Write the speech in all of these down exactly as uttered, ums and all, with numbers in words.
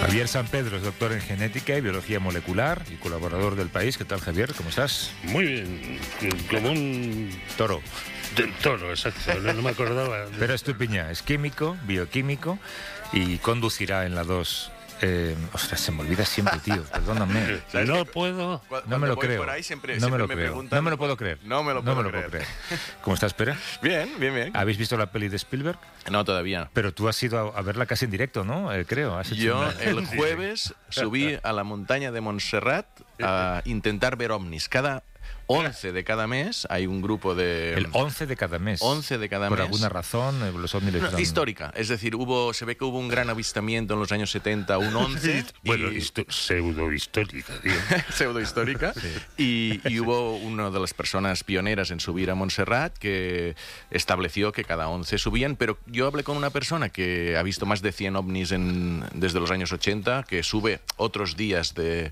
Javier San Pedro es doctor en genética y biología molecular y colaborador del País. ¿Qué tal, Javier? ¿Cómo estás? Muy bien, como un toro. Del toro, exacto, no, no me acordaba. Pero Estupiñán es químico, bioquímico y conducirá en la dos. Eh, ostras, se me olvida siempre, tío, perdóname. No puedo. No me lo creo. Por ahí siempre, no siempre me lo me creo. preguntan, no me lo puedo creer. No me lo puedo, no me lo creer. puedo creer. ¿Cómo estás, Pera? Bien, bien, bien. ¿Habéis visto la peli de Spielberg? No, todavía. Pero tú has ido a, a verla casi en directo, ¿no? Eh, creo. ¿Has hecho Yo una... el jueves subí a la montaña de Montserrat a intentar ver ovnis. Cada once de cada mes hay un grupo de... El once de cada mes. once de cada Por mes. Por alguna razón, eh, los ovnis... No, son... histórica. Es decir, hubo, se ve que hubo un gran avistamiento en los años setenta, un once. Bueno, y... pseudo-histórica, tío. Pseudo-histórica. Sí. Y, y hubo una de las personas pioneras en subir a Montserrat que estableció que cada once subían, pero yo hablé con una persona que ha visto más de cien ovnis en, desde los años ochenta, que sube otros días de,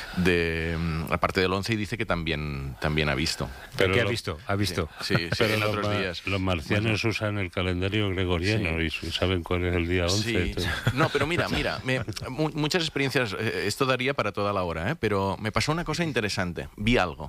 de aparte del once y dice que también... también ha visto. ¿Pero qué ha visto? ¿Ha visto? Sí, sí, sí en otros ma días. Los marcianos bueno. usan el calendario gregoriano sí. y saben cuál es el día once. Sí. No, pero mira, mira, me, muchas experiencias, eh, esto daría para toda la hora, ¿eh? Pero me pasó una cosa interesante. Vi algo.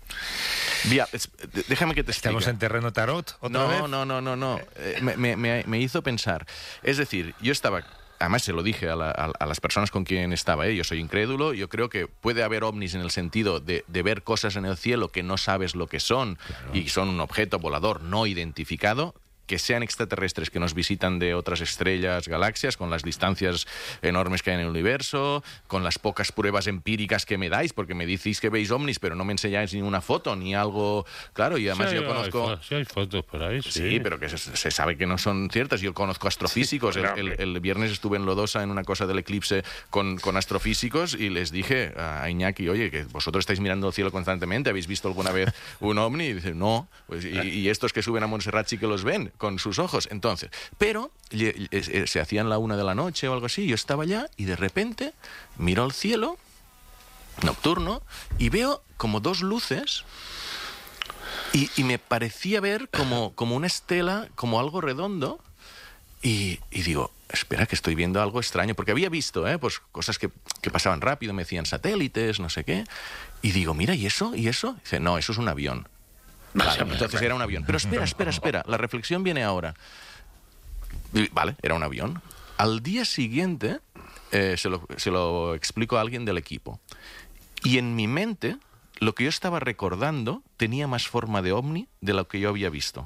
Vi a, es, déjame que te explique. ¿Estamos en terreno tarot otra no, vez? No, no, no, no. Eh, me, me, me hizo pensar. Es decir, yo estaba... Además, se lo dije a, la, a, a las personas con quien estaba, ¿eh? Yo soy incrédulo, yo creo que puede haber ovnis en el sentido de, de ver cosas en el cielo que no sabes lo que son, claro. Y son un objeto volador no identificado, que sean extraterrestres que nos visitan de otras estrellas, galaxias, con las distancias enormes que hay en el universo, con las pocas pruebas empíricas que me dais, porque me decís que veis ovnis, pero no me enseñáis ni una foto, ni algo... Claro, y además sí, yo conozco... Hay, sí hay fotos por ahí, sí. Sí, pero que se, se sabe que no son ciertas. Yo conozco astrofísicos. Sí, claro. el, el, el viernes estuve en Lodosa en una cosa del eclipse con, con astrofísicos y les dije a Iñaki, oye, que vosotros estáis mirando el cielo constantemente, ¿habéis visto alguna vez un ovni? Y dice, no. Pues, y, y estos que suben a Montserrat sí que los ven con sus ojos. Entonces, pero se hacían la una de la noche o algo así, yo estaba allá y de repente miro al cielo nocturno y veo como dos luces y, y me parecía ver como, como una estela, como algo redondo y, y digo, espera que estoy viendo algo extraño, porque había visto ¿eh? pues cosas que, que pasaban rápido, me decían satélites, no sé qué, y digo, mira, ¿y eso? ¿Y eso? Y dice, no, eso es un avión. Vale, entonces era un avión. Pero espera, espera, espera. La reflexión viene ahora. Vale, era un avión. Al día siguiente eh, se, lo, se lo explico a alguien del equipo. Y en mi mente, lo que yo estaba recordando tenía más forma de ovni de lo que yo había visto.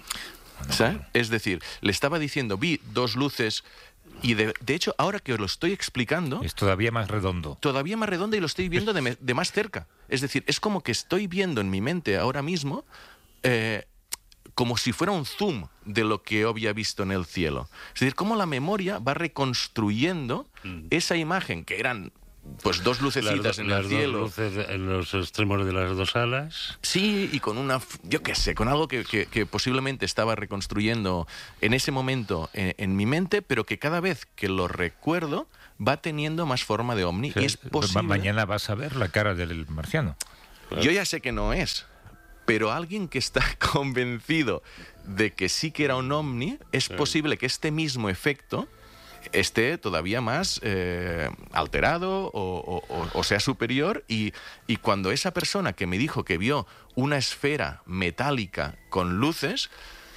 ¿Sabes? Es decir, le estaba diciendo, vi dos luces... Y de, de hecho, ahora que os lo estoy explicando... Es todavía más redondo. Todavía más redondo y lo estoy viendo de, me, de más cerca. Es decir, es como que estoy viendo en mi mente ahora mismo eh, como si fuera un zoom de lo que había visto en el cielo. Es decir, cómo la memoria va reconstruyendo mm. esa imagen que eran... Pues dos lucecitas las, en las el cielo. Dos luces en los extremos de las dos alas. Sí, y con una, yo qué sé, con algo que, que, que posiblemente estaba reconstruyendo en ese momento en, en mi mente, pero que cada vez que lo recuerdo va teniendo más forma de ovni. Sí, y es posible... Mañana vas a ver la cara del marciano. Yo ya sé que no es, pero alguien que está convencido de que sí que era un ovni, es sí. posible que este mismo efecto esté todavía más eh, alterado o, o, o sea superior y, y cuando esa persona que me dijo que vio una esfera metálica con luces,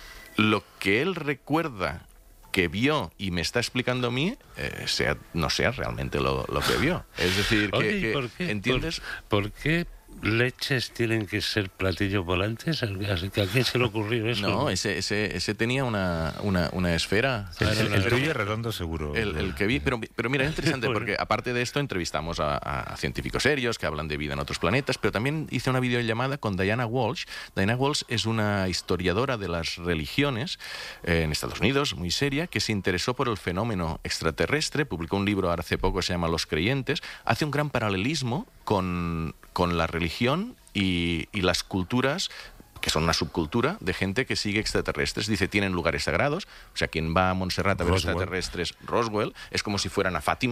lo que él recuerda que vio y me está explicando a mí, eh, sea, no sea realmente lo, lo que vio. Es decir, que, Oye, que ¿por qué? ¿entiendes? ¿Por, ¿Por qué leches tienen que ser platillos volantes? ¿A quién se le ocurrió eso? No, ese, ese, ese tenía una, una, una esfera. El, el, el tuyo es redondo seguro. El, el que vi, pero, pero mira, es interesante porque aparte de esto entrevistamos a, a científicos serios que hablan de vida en otros planetas, pero también hice una videollamada con Diana Walsh. Diana Walsh es una historiadora de las religiones eh, en Estados Unidos, muy seria, que se interesó por el fenómeno extraterrestre, publicó un libro hace poco que se llama Los Creyentes, hace un gran paralelismo con, con la religión y, y las culturas que son una subcultura de gente que sigue extraterrestres. Dice, tienen lugares sagrados, o sea, quien va a Montserrat a ver Roswell. extraterrestres, Roswell, es como si fueran a Fátima,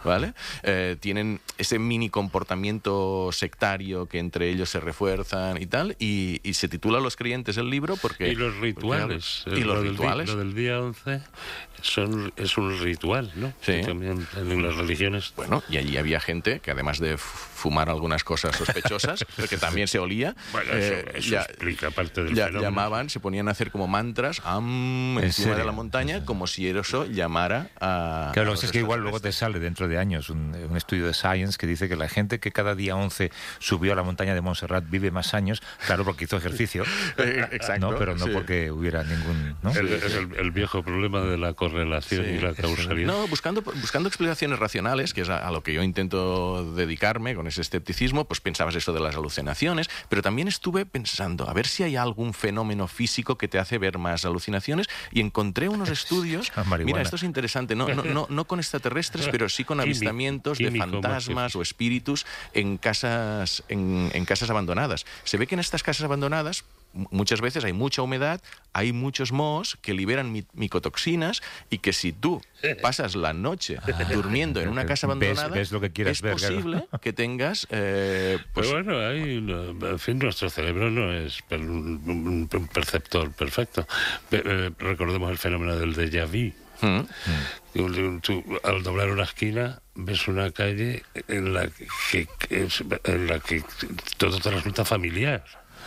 ¿vale? Eh, tienen ese mini comportamiento sectario que entre ellos se refuerzan y tal, y, y se titula Los creyentes el libro porque... Y los rituales. Porque, y los lo rituales. Del, lo del día once son, es un ritual, ¿no? Sí. Y también en las religiones... Bueno, y allí había gente que además de fumar algunas cosas sospechosas, que también se olía, bueno, eh, eso, eso ya, explica parte del ya, fenómeno. llamaban, se ponían a hacer como mantras am, ¿En encima serio? de la montaña, como si eso llamara a... Claro, a es que igual luego te extraterrestres. sale dentro de años un, un estudio de Science que dice que la gente que cada día once subió a la montaña de Montserrat vive más años, claro, porque hizo ejercicio. Eh, exacto. No, pero no sí. porque hubiera ningún... ¿no? El, es el, el viejo problema de la correlación Sí, y la causalidad. No, buscando, buscando explicaciones racionales, que es a, a lo que yo intento dedicarme con ese escepticismo, pues pensabas eso de las alucinaciones, pero también estuve pensando a ver si hay algún fenómeno físico que te hace ver más alucinaciones y encontré unos estudios. Mira, esto es interesante, no, no, no, no con extraterrestres, pero sí con Químico, avistamientos de químico, fantasmas o espíritus en casas, en, en casas abandonadas. Se ve que en estas casas abandonadas muchas veces hay mucha humedad, hay muchos mohos que liberan mi micotoxinas y que si tú pasas la noche durmiendo en una casa abandonada, ves, ves lo que quieras es ver, posible claro. que tengas... Eh, pues, Pero bueno, hay, una- en fin, nuestro cerebro no es per- un un perceptor perfecto. Pe- eh, recordemos el fenómeno del déjà vu. mm, Tú, tú, al doblar una esquina ves una calle en la que, que es- en la que todo te resulta familiar.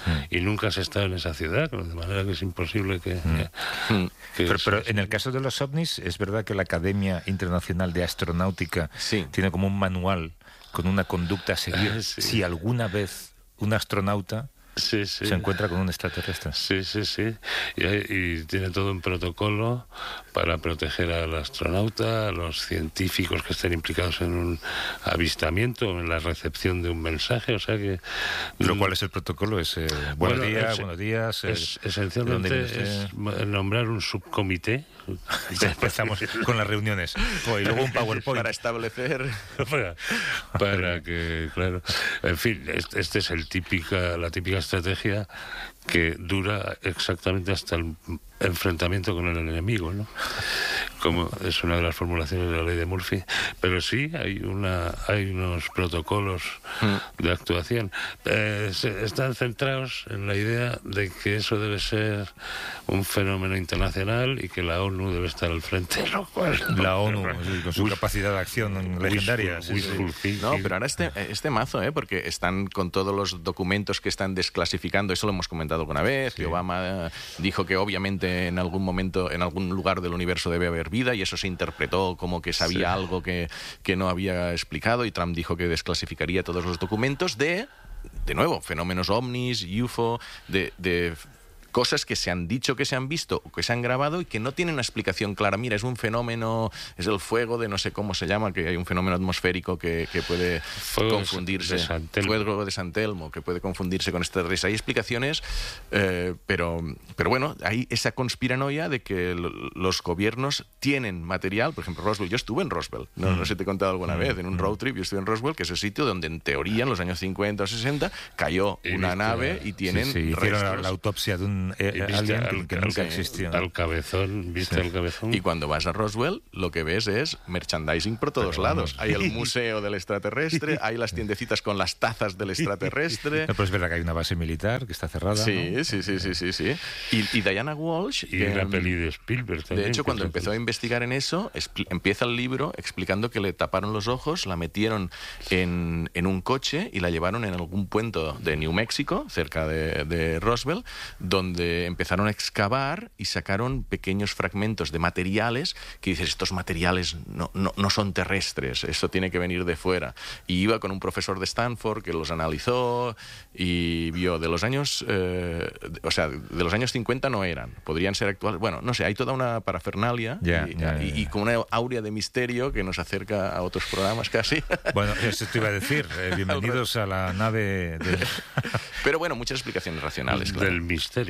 Y nunca has estado en esa ciudad, de manera que es imposible que... que- mm. que Pero, pero eso- en el caso de los ovnis, es verdad que la Academia Internacional de Astronáutica Sí. tiene como un manual con una conducta a seguir Ah, sí. si alguna vez un astronauta Sí, sí. se encuentra con un extraterrestre. Sí, sí, sí. Y, hay- y tiene todo un protocolo para proteger al astronauta, a los científicos que estén implicados en un avistamiento, en la recepción de un mensaje. O sea que... Lo cual es el protocolo, es eh, buenos Bueno, días, es- buenos días. eh, Es, ¿de esencialmente dónde viene es usted? ma- nombrar un subcomité Ya empezamos con las reuniones. Jo, y luego un PowerPoint. Para establecer... para, para que, claro, en fin, este, este es el típica, la típica estrategia que dura exactamente hasta el enfrentamiento con el enemigo, ¿no? Como es una de las formulaciones de la ley de Murphy. Pero sí, hay una, hay unos protocolos de actuación. Eh, se- están centrados en la idea de que eso debe ser un fenómeno internacional y que la ONU debe estar al frente, lo cual... La ONU, sí, con su Wish- capacidad de acción legendaria. sí, sí. wishful thinking. No, pero ahora este, este mazo, ¿eh? Porque están con todos los documentos que están desclasificando, eso lo hemos comentado alguna vez, que Obama eh, dijo que obviamente en algún momento, en algún lugar del universo debe haber vida, y eso se interpretó como que sabía Sí. algo que, que no había explicado, y Trump dijo que desclasificaría todos los documentos de, de nuevo, fenómenos ovnis, U F O, de... de cosas que se han dicho que se han visto o que se han grabado y que no tienen una explicación clara. Mira, es un fenómeno, es el fuego de no sé cómo se llama, que hay un fenómeno atmosférico que, que puede Fuego de confundirse. San- de San Telmo. Fuego de San Telmo, que puede confundirse con extraterrestres. Hay explicaciones, eh, pero, pero bueno, hay esa conspiranoia de que lo- los gobiernos tienen material. Por ejemplo, Roswell. Yo estuve en Roswell, no, no sé si te he contado alguna vez, en un road trip. Yo estuve en Roswell, que es el sitio donde en teoría en los años cincuenta o sesenta cayó Y una viste- nave y tienen Sí, sí, hicieron la, restos. la autopsia de un eh, Y viste alien al- que al- nunca al- existió. Al cabezón, ¿viste Sí. al cabezón? Y cuando vas a Roswell, lo que ves es merchandising por todos Pero lados. vamos. Hay el museo del extraterrestre, hay las tiendecitas con las tazas del extraterrestre. No, pero es verdad que hay una base militar que está cerrada. Sí, ¿no? sí, sí, sí, sí, sí. Y, y Diana Walsh... Y que, la peli de Spielberg también. de hecho, que cuando es- empezó a investigar en eso, expli- empieza el libro explicando que le taparon los ojos, la metieron en, en un coche y la llevaron en algún puente de New México, cerca de, de Roswell, donde empezaron a excavar y sacaron pequeños fragmentos de materiales que dices, estos materiales no, no, no son terrestres, esto tiene que venir de fuera. Y iba con un profesor de Stanford que los analizó y vio de los años, eh, o sea, de los años cincuenta no eran, podrían ser actuales. Bueno, no sé, hay toda una parafernalia Ya, y, ya, ya, y- y ya. con una aurea de misterio que nos acerca a otros programas casi. Bueno, eso te iba a decir. eh, bienvenidos a la nave de, Pero bueno, muchas explicaciones racionales, claro. Del misterio.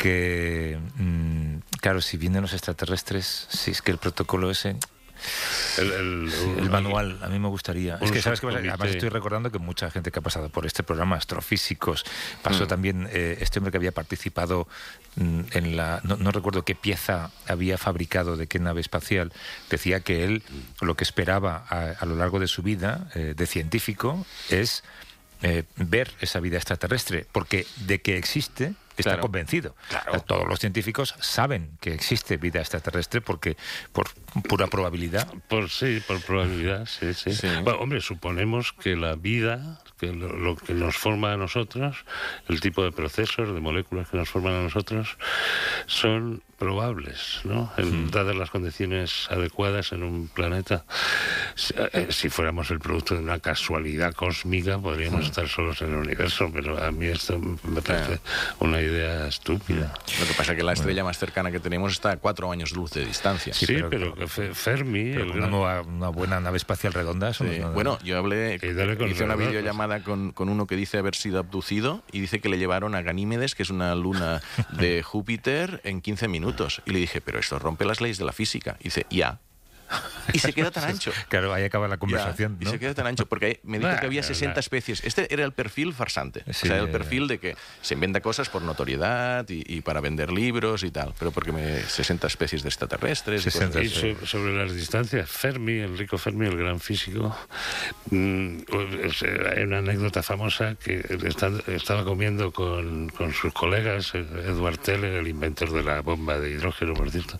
que, mm, claro, si vienen los extraterrestres, si es que el protocolo ese... El, el, el manual, a mí me gustaría. Es que, ¿sabes qué pasa? subcomité. Además estoy recordando que mucha gente que ha pasado por este programa, astrofísicos, pasó Mm. también eh, este hombre que había participado mm, en la... No, no recuerdo qué pieza había fabricado de qué nave espacial. Decía que él lo que esperaba a, a lo largo de su vida eh, de científico es eh, ver esa vida extraterrestre, porque de que existe... está Claro. convencido. Claro. O sea, todos los científicos saben que existe vida extraterrestre porque por pura probabilidad. Por sí, por probabilidad, sí, sí. Sí. Bueno, hombre, suponemos que la vida, que lo, lo que nos forma a nosotros, el tipo de procesos, de moléculas que nos forman a nosotros, son probables, ¿no? En, dadas las condiciones adecuadas en un planeta. Si, eh, si fuéramos el producto de una casualidad cósmica, podríamos estar solos en el universo, pero a mí esto me parece una idea estúpida. Lo que pasa es que la estrella más cercana que tenemos está a cuatro años luz de distancia. Sí, pero- pero, que Fe- Fermi... Pero el con una, gran- nueva- una buena nave espacial redonda, eso no Sí. es nada. Bueno, yo hablé, Y dale con hice una los videollamada con, con uno que dice haber sido abducido y dice que le llevaron a Ganímedes, que es una luna de Júpiter, en quince minutos. Y le dije, pero esto rompe las leyes de la física. Y dice, ya. Y se queda tan ancho. Claro, ahí acaba la Ya, conversación, y ¿no? se queda tan ancho, porque ahí me dijo Bah, que había la- sesenta especies. Este era el perfil farsante. Sí, o sea, el ya, perfil de que se inventa cosas por notoriedad y, y para vender libros y tal. Pero porque me, sesenta especies de extraterrestres. y cosas sesenta. Y así. so- sobre las distancias, Fermi, Enrico Fermi, el gran físico, mm, es- hay una anécdota famosa que está- estaba comiendo con, con sus colegas, eh, Edward Teller, el inventor de la bomba de hidrógeno, por cierto,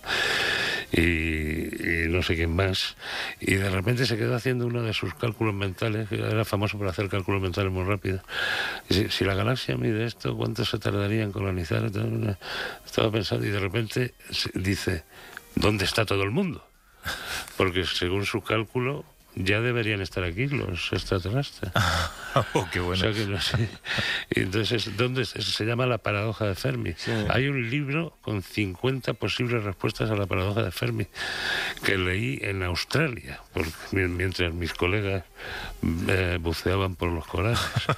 y, y no sé quién más, y de repente se quedó haciendo uno de sus cálculos mentales, que era famoso por hacer cálculos mentales muy rápidos. Y si, si la galaxia mide esto, ¿cuánto se tardaría en colonizar? Estaba pensando y de repente se- dice, ¿dónde está todo el mundo? Porque según su cálculo ya deberían estar aquí los extraterrestres. Oh, qué O bueno. sea que no sé. Y entonces, ¿dónde es? Eso se llama la paradoja de Fermi. Hay un libro con cincuenta posibles respuestas a la paradoja de Fermi que leí en Australia, porque, mi- mientras mis colegas eh, buceaban por los corales.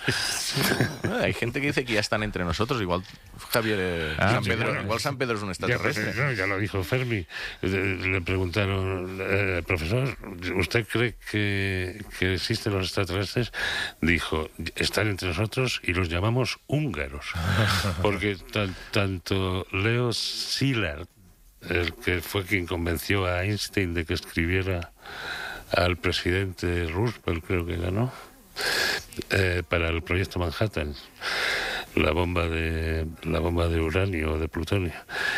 Ah, hay gente que dice que ya están entre nosotros. Igual Javier, eh, Ah, San sí, Pedro, bueno, igual San Pedro es un Ya, pues, extraterrestre. no, ya lo dijo Fermi. Eh, Le preguntaron, eh, profesor, ¿usted cree que, que existen los extraterrestres? Dijo, están entre nosotros y los llamamos húngaros. Porque tan- tanto Leo Szilard, el que fue quien convenció a Einstein de que escribiera al presidente Roosevelt, creo que ganó, eh, para el proyecto Manhattan, la bomba de la bomba de uranio o de plutonio.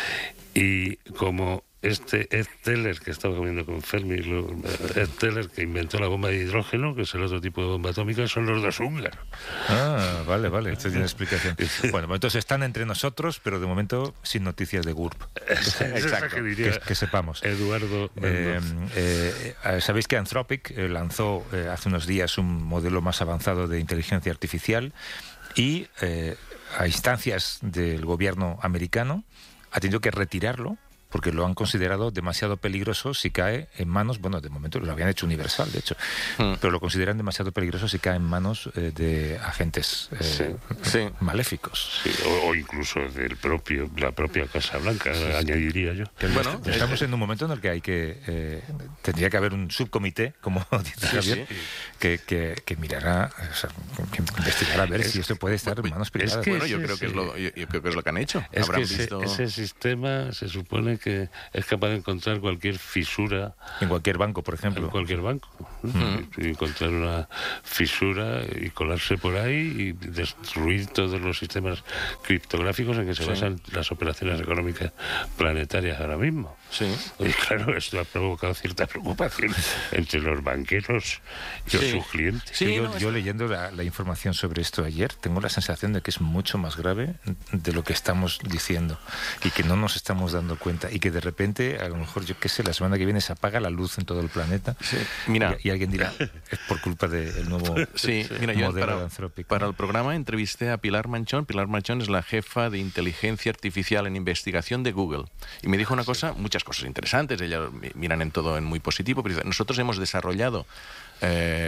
Y como este Ed Teller, que estaba comiendo con Fermi, lo- Ed Teller, que inventó la bomba de hidrógeno, que es el otro tipo de bomba atómica, son los dos húngaros. Ah, vale, vale, esto tiene explicación. Bueno, entonces están entre nosotros, pero de momento sin noticias de G U R P. Exacto. Que diría Que, que sepamos. Eduardo Eh, Mendoza. eh, eh, Sabéis que Anthropic eh, lanzó eh, hace unos días un modelo más avanzado de inteligencia artificial y eh, a instancias del gobierno americano ha tenido que retirarlo porque lo han considerado demasiado peligroso si cae en manos, bueno, de momento lo habían hecho universal, de hecho, Hmm. pero lo consideran demasiado peligroso si cae en manos eh, de agentes eh, Sí, sí. maléficos. Sí, o, o incluso del propio la propia Casa Blanca, añadiría yo. Que Bueno, estamos eh, en un momento en el que hay que eh, tendría que haber un subcomité, como dice Javier, sí. que, que, que mirara, o sea, que investigara a ver si esto puede estar en manos privadas. que- Bueno, yo sí, creo que es sí. lo, yo, yo creo que es lo que han hecho. Es Habrán que ese, visto. ese sistema se supone que es capaz de encontrar cualquier fisura En cualquier banco, por en ejemplo. cualquier banco, ¿no? Y encontrar una fisura y colarse por ahí y destruir todos los sistemas criptográficos en que se Sí. basan las operaciones económicas planetarias ahora mismo. Sí. Y claro, esto ha provocado cierta preocupación entre los banqueros y Sí. sus clientes. Sí, yo, no, es- yo leyendo la, la información sobre esto ayer, tengo la sensación de que es mucho más grave de lo que estamos diciendo y que no nos estamos dando cuenta y que de repente, a lo mejor, yo qué sé, la semana que viene se apaga la luz en todo el planeta. Sí. Mira. Y, y alguien dirá, es por culpa del nuevo Sí, mira, yo modelo de para, Anthropic. para el programa entrevisté a Pilar Manchón. Pilar Manchón es la jefa de inteligencia artificial en investigación de Google. Y me dijo una cosa, muchas cosas interesantes. Ella mi- miran en todo en muy positivo, pero dice, nosotros hemos desarrollado eh,